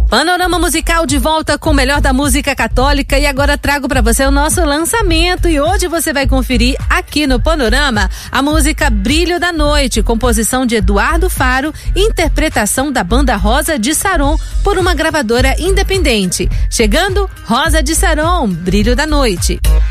Panorama Musical de volta com o melhor da música católica e agora trago para você o nosso lançamento e hoje você vai conferir aqui no Panorama a música Brilho da Noite, composição de Eduardo Faro, interpretação da banda Rosa de Saron por uma gravadora independente. Chegando, Rosa de Saron, Brilho da Noite.